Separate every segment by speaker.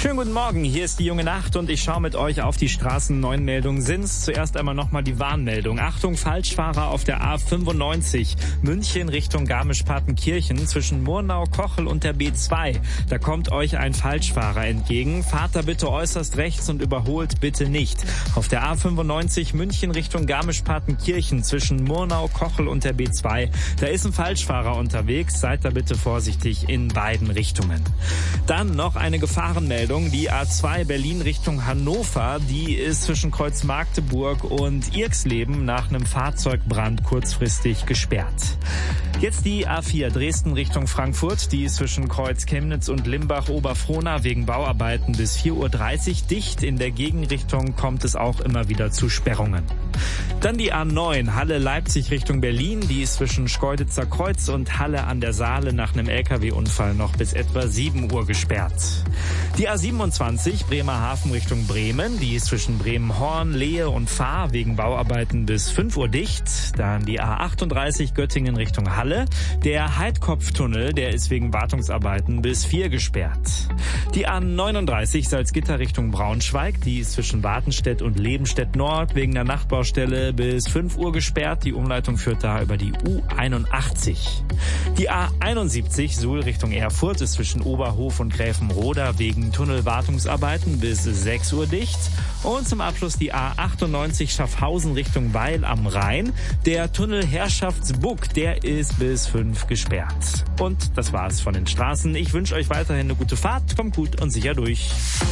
Speaker 1: Schönen guten Morgen, hier ist die junge Nacht und ich schaue mit euch auf die Straßen. 9 Meldungen sind's. Zuerst einmal nochmal die Warnmeldung. Achtung, Falschfahrer auf der A95. München Richtung Garmisch-Partenkirchen zwischen Murnau, Kochel und der B2. Da kommt euch ein Falschfahrer entgegen. Fahrt da bitte äußerst rechts und überholt bitte nicht. Auf der A95 München Richtung Garmisch-Partenkirchen zwischen Murnau, Kochel und der B2. Da ist ein Falschfahrer unterwegs. Seid da bitte vorsichtig in beiden Richtungen. Dann noch eine Gefahrenmeldung. Die A2 Berlin Richtung Hannover, die ist zwischen Kreuz Magdeburg und Irxleben nach einem Fahrzeugbrand kurzfristig gesperrt. Jetzt die A4 Dresden Richtung Frankfurt, die ist zwischen Kreuz Chemnitz und Limbach-Oberfrohna wegen Bauarbeiten bis 4:30 Uhr dicht. In der Gegenrichtung kommt es auch immer wieder zu Sperrungen. Dann die A9 Halle-Leipzig Richtung Berlin, die ist zwischen Schkeuditzer Kreuz und Halle an der Saale nach einem LKW-Unfall noch bis etwa 7 Uhr gesperrt. Die A27 Bremerhaven Richtung Bremen, die ist zwischen Bremen-Horn, Lehe und Fahr wegen Bauarbeiten bis 5 Uhr dicht. Dann die A38 Göttingen Richtung Halle. Der Heidkopftunnel, der ist wegen Wartungsarbeiten bis 4 gesperrt. Die A39 Salzgitter Richtung Braunschweig, die ist zwischen Wartenstedt und Lebenstedt Nord wegen der Nachtbaustelle bis 5 Uhr gesperrt. Die Umleitung führt da über die U81. Die A71 Suhl Richtung Erfurt ist zwischen Oberhof und Gräfenroda wegen Tunnelwartungsarbeiten bis 6 Uhr dicht. Und zum Abschluss die A98 Schaffhausen Richtung Weil am Rhein. Der Tunnel Herrschaftsbuck, der ist bis 5 gesperrt. Und das war's von den Straßen. Ich wünsche euch weiterhin eine gute Fahrt. Kommt gut und sicher durch.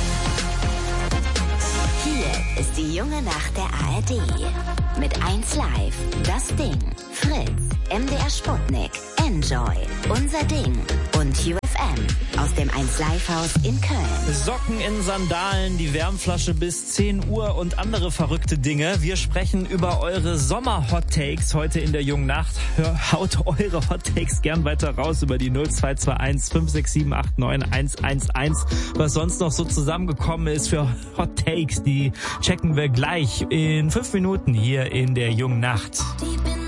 Speaker 2: Hier ist die junge Nacht der ARD. Mit 1 Live, das Ding, Fritz, MDR Sputnik, Enjoy, unser Ding und UFM aus dem 1 Live Haus in Köln.
Speaker 1: Socken in Sandalen, die Wärmflasche bis 10 Uhr und andere verrückte Dinge. Wir sprechen über eure Sommer-Hot-Takes heute in der jungen Nacht. Haut eure Hot-Takes gern weiter raus über die 0221 567 89 111. Was sonst noch so zusammengekommen ist für Hot-Takes, die checken wir gleich in 5 Minuten hier in der jungen Nacht.